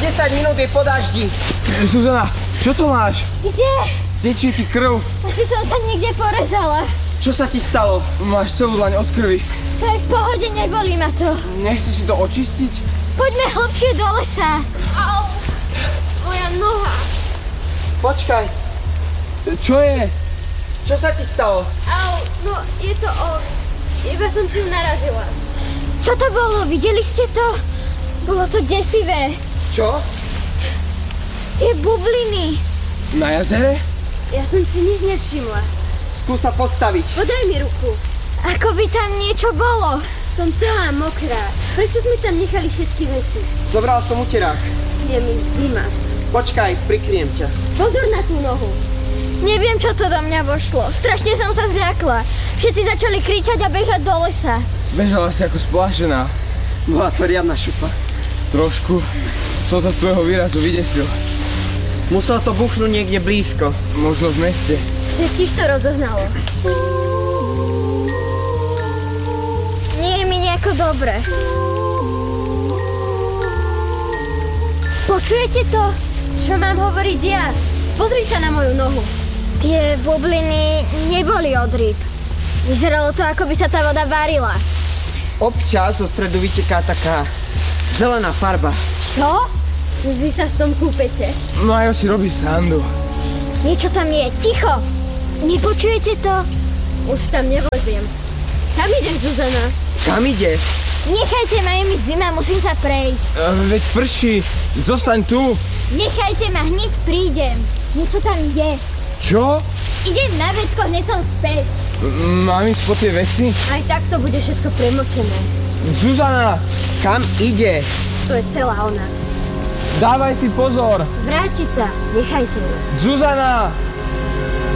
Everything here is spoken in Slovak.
10 minút je po daždi. Zuzana, čo to máš? Kde? Tečí ti krv. Asi som sa niekde porezala. Čo sa ti stalo? Máš celú dlaň od krvi. To je v pohode, nebolí ma to. Nechceš si to očistiť? Poďme hlbšie do lesa. Au, moja noha. Počkaj, Čo je? čo sa ti stalo? Au, no je to on. Iba som si ju narazila. Čo to bolo? Videli ste to? Bolo to desivé. Čo? Tie bubliny. Na jazere? Ja som si nič nevšimla. Skús sa postaviť. Podaj mi ruku. Ako by tam niečo bolo. Som celá mokrá. Prečo sme tam nechali všetky veci? Zobral som uterák. Je mi zima. Počkaj, prikryjem ťa. Pozor na tú nohu. Neviem, čo to do mňa vošlo. Strašne som sa zľakla. Všetci začali kričať a bežať do lesa. Bežala si ako splášená. Bola to riadna šupa. Trošku. Som sa z tvojho výrazu vydesil. Muselo to buchnúť niekde blízko. Možno v meste. Všetkých to rozohnalo. Nie je mi nejako dobre. Počujete to? Čo mám hovoriť ja? Pozri sa na moju nohu. Tie bubliny neboli od rýb. Vyzeralo to, ako by sa tá voda varila. Občas zo stredu vyteká taká zelená farba. Čo? Vy sa v tom kúpete. Majo si robí srandu. Niečo tam je. Ticho! Nepočujete to? Už tam nevoziem. Kam ideš, Zuzana? Kam ideš? Nechajte ma, je mi zima, musím sa prejsť. Veď prší. Zostaň tu. Nechajte ma, hneď prídem. Niečo tam je. Čo? Idem na vecko, hneď som späť. Mám ísť po tie veci? Aj tak to bude všetko premočené. Zuzana, Kam ide? To je celá ona. dávaj si pozor. Vrátiť sa, nechajte ju. Zuzana!